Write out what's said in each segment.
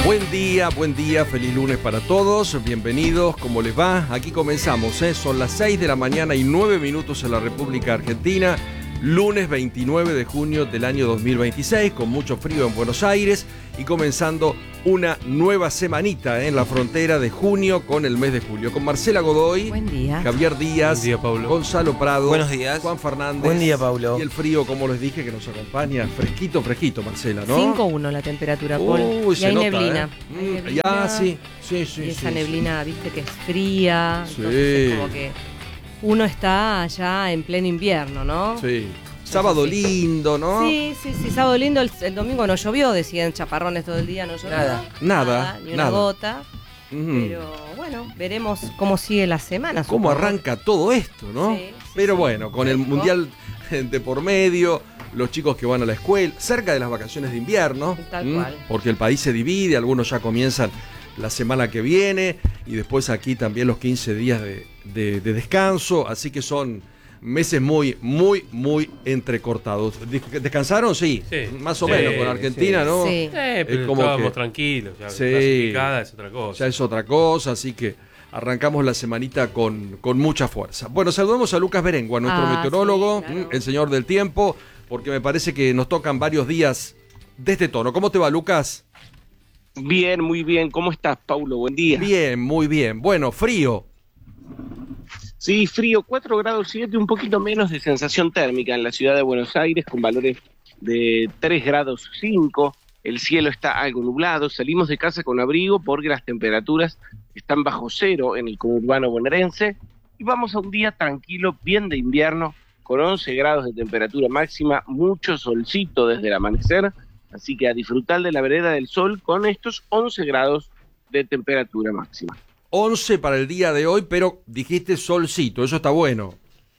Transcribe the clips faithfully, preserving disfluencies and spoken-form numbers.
Buen día, buen día, feliz lunes para todos, bienvenidos, ¿cómo les va? Aquí comenzamos, ¿eh? Son las seis de la mañana y nueve minutos en la República Argentina, lunes veintinueve de junio del año dos mil veintiséis, con mucho frío en Buenos Aires y comenzando una nueva semanita, ¿eh? En la frontera de junio con el mes de julio, con Marcela Godoy, buen día. Javier Díaz, buen día, Paulo. Gonzalo Prado, buenos días. Juan Fernández, buen día, Paulo. Y el frío, como les dije, que nos acompaña, fresquito, fresquito, Marcela, ¿no? cinco uno la temperatura, Paul. Uy, y se hay nota, neblina. ¿eh? Hay Mm, neblina. Ya, sí, sí, sí. Y esa sí, neblina, viste, que es fría. Sí. Entonces es como que uno está allá en pleno invierno, ¿no? Sí. Sábado sí. lindo, ¿no? Sí, sí, sí, sábado lindo. El, el domingo no llovió, decían chaparrones todo el día, no llovió. Nada. Nada, Ni una nada. gota. Ujú. Pero bueno, veremos cómo sigue la semana. ¿Cómo supongo. arranca todo esto, no? Sí, sí, Pero sí. bueno, con el Fresco. Mundial de por medio, los chicos que van a la escuela, cerca de las vacaciones de invierno. Tal ¿m? cual. Porque el país se divide, algunos ya comienzan la semana que viene y después aquí también los quince días de, de- de descanso, así que son meses muy, muy, muy entrecortados. Dis- ¿Descansaron? Sí, Sí. más o Sí, menos con Argentina, sí. ¿no? Sí. Eh, pero Es como estábamos que- tranquilos, ya Sí. clasificada es otra cosa. Ya es otra cosa, así que arrancamos la semanita con, con mucha fuerza. Bueno, saludamos a Lucas Berengua, nuestro Ah, meteorólogo, sí, claro. mm, el señor del tiempo, porque me parece que nos tocan varios días de este tono. ¿Cómo te va, Lucas? Bien, muy bien. ¿Cómo estás, Paulo? Buen día. Bien, muy bien. Bueno, frío. Sí, frío, cuatro grados siete, un poquito menos de sensación térmica en la ciudad de Buenos Aires, con valores de tres grados cinco. El cielo está algo nublado. Salimos de casa con abrigo porque las temperaturas están bajo cero en el conurbano bonaerense. Y vamos a un día tranquilo, bien de invierno, con once grados de temperatura máxima, mucho solcito desde el amanecer. Así que a disfrutar de la vereda del sol con estos once grados de temperatura máxima. once para el día de hoy, pero dijiste solcito, eso está bueno.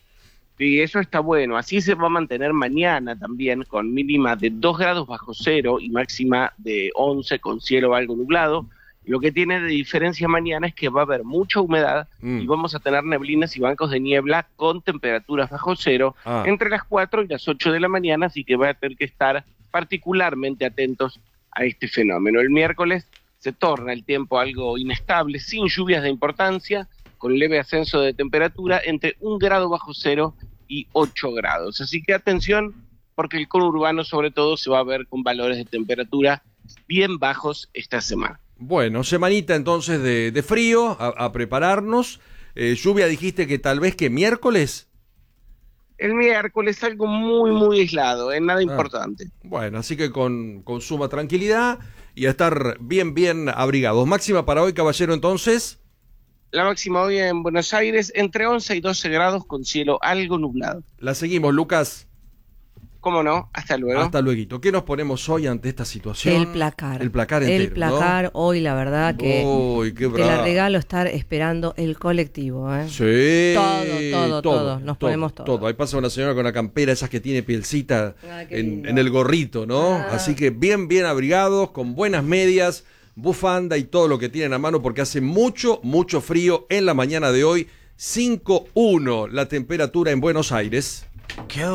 Sí, eso está bueno. Así se va a mantener mañana también, con mínima de dos grados bajo cero y máxima de once con cielo algo nublado. Lo que tiene de diferencia mañana es que va a haber mucha humedad Mm. y vamos a tener neblinas y bancos de niebla con temperaturas bajo cero Ah. entre las cuatro y las ocho de la mañana, así que va a tener que estar particularmente atentos a este fenómeno. El miércoles se torna el tiempo algo inestable, sin lluvias de importancia, con leve ascenso de temperatura entre un grado bajo cero y ocho grados. Así que atención, porque el conurbano sobre todo se va a ver con valores de temperatura bien bajos esta semana. Bueno, semanita entonces de, de frío, a, a prepararnos. Eh, lluvia dijiste que tal vez que miércoles. El miércoles algo muy, muy aislado, ¿eh? Nada Ah. importante. Bueno, así que con, con suma tranquilidad y a estar bien, bien abrigados. Máxima para hoy, caballero, entonces. La máxima hoy en Buenos Aires entre once y doce grados con cielo algo nublado. La seguimos, Lucas. ¿Cómo no? Hasta luego. Hasta luego. ¿Qué nos ponemos hoy ante esta situación? El placar. El placar entero, El placar, hoy la verdad que Uy, qué te la bravo. regalo estar esperando el colectivo, ¿eh? Sí. Todo, todo, todo. Nos ponemos todo. Todo. Ahí pasa una señora con una campera, esas que tiene pielcita Ah, qué en, lindo. en el gorrito, ¿no? Ah. Así que bien, bien abrigados, con buenas medias, bufanda y todo lo que tienen a mano, porque hace mucho, mucho frío en la mañana de hoy. cinco uno la temperatura en Buenos Aires.